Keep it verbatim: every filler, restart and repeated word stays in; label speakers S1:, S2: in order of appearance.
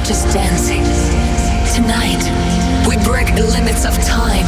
S1: just dancing. Tonight, we break the limits of time.